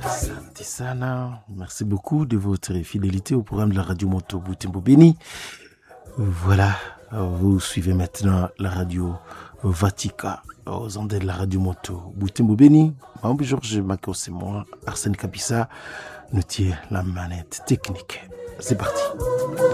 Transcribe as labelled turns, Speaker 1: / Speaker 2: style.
Speaker 1: Asante sana. Merci beaucoup de votre fidélité au programme de la radio Moto Butembo Beni. Voilà, vous suivez maintenant la radio Vatika aux ondes de la radio Moto Butembo Beni. Mambo Georges Makos, c'est moi, Arsène Kapissa, nous tient la manette technique. C'est parti.